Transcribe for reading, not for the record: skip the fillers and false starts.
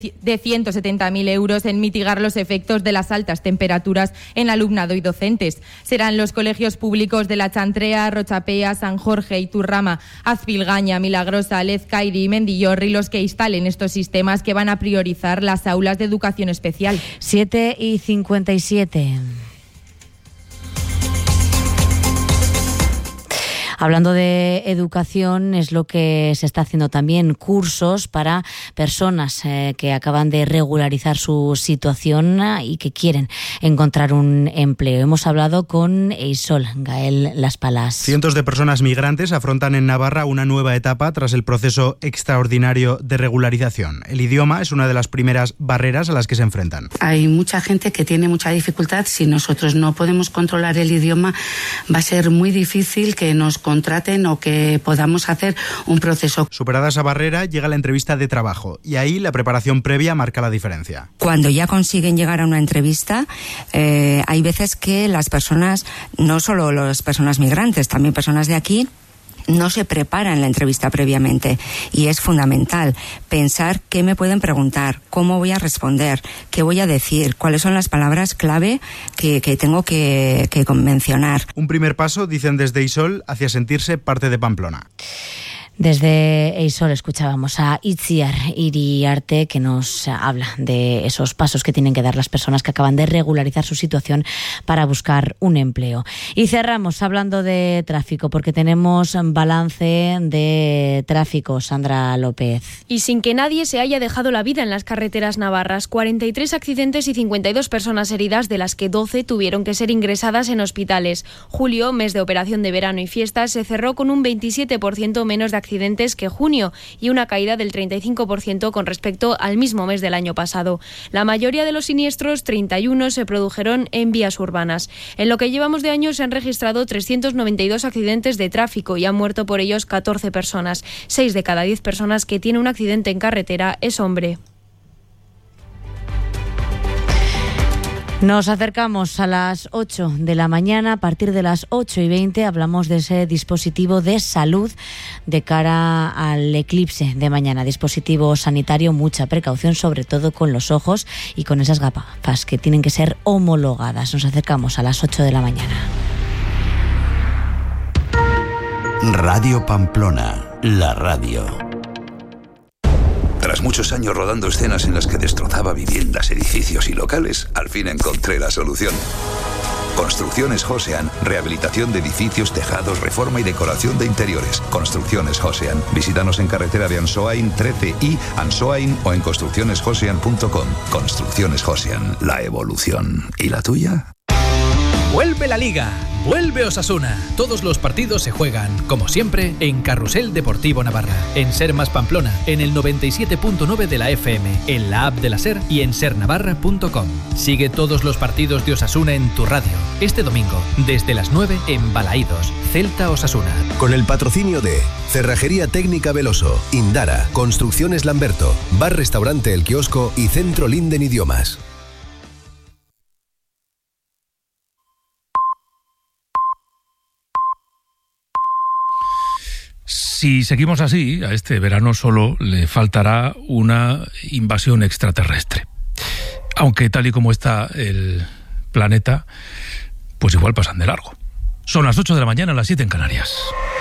de 170.000 euros en mitigar los efectos de las altas temperaturas en alumnado y docentes. Serán los colegios públicos de La Chantrea, Rochapea, San Jorge, Iturrama, Azpilgaña, Milagrosa, Lezcairi y Mendillorri los que instalen estos sistemas que van a priorizar las aulas de educación especial. 7:57. Hablando de educación, es lo que se está haciendo también, cursos para personas que acaban de regularizar su situación y que quieren encontrar un empleo. Hemos hablado con Eisol, Gael Las Palas. Cientos de personas migrantes afrontan en Navarra una nueva etapa tras el proceso extraordinario de regularización. El idioma es una de las primeras barreras a las que se enfrentan. Hay mucha gente que tiene mucha dificultad. Si nosotros no podemos controlar el idioma, va a ser muy difícil que nos contraten o que podamos hacer un proceso. Superada esa barrera, llega la entrevista de trabajo y ahí la preparación previa marca la diferencia. Cuando ya consiguen llegar a una entrevista, hay veces que las personas, no solo las personas migrantes, también personas de aquí, no se preparan la entrevista previamente y es fundamental pensar qué me pueden preguntar, cómo voy a responder, qué voy a decir, cuáles son las palabras clave que tengo que mencionar. Un primer paso, dicen desde Eisol, hacia sentirse parte de Pamplona. Desde Eisol escuchábamos a Itziar Iriarte, que nos habla de esos pasos que tienen que dar las personas que acaban de regularizar su situación para buscar un empleo. Y cerramos hablando de tráfico, porque tenemos balance de tráfico. Sandra López. Y sin que nadie se haya dejado la vida en las carreteras navarras, 43 accidentes y 52 personas heridas, de las que 12 tuvieron que ser ingresadas en hospitales. Julio, mes de operación de verano y fiestas, se cerró con un 27% menos de accidentes que junio y una caída del 35% con respecto al mismo mes del año pasado. La mayoría de los siniestros, 31, se produjeron en vías urbanas. En lo que llevamos de año se han registrado 392 accidentes de tráfico y han muerto por ellos 14 personas. 6 de cada 10 personas que tienen un accidente en carretera es hombre. Nos acercamos a las 8 de la mañana. A partir de las 8:20 hablamos de ese dispositivo de salud de cara al eclipse de mañana. Dispositivo sanitario, mucha precaución, sobre todo con los ojos y con esas gafas que tienen que ser homologadas. Nos acercamos a las 8 de la mañana. Radio Pamplona, la radio. Tras muchos años rodando escenas en las que destrozaba viviendas, edificios y locales, al fin encontré la solución. Construcciones Josean, rehabilitación de edificios, tejados, reforma y decoración de interiores. Construcciones Josean. Visítanos en carretera de Ansoain 13i, Ansoain o en construccionesjosean.com. Construcciones Josean, la evolución. ¿Y la tuya? Vuelve la Liga, vuelve Osasuna. Todos los partidos se juegan, como siempre, en Carrusel Deportivo Navarra, en Ser Más Pamplona, en el 97.9 de la FM, en la app de la Ser y en sernavarra.com. Sigue todos los partidos de Osasuna en tu radio. Este domingo, desde las 9 en Balaídos, Celta Osasuna. Con el patrocinio de Cerrajería Técnica Veloso, Indara, Construcciones Lamberto, Bar Restaurante El Kiosco y Centro Linden Idiomas. Si seguimos así, a este verano solo le faltará una invasión extraterrestre. Aunque tal y como está el planeta, pues igual pasan de largo. Son las 8 de la mañana, las 7 en Canarias.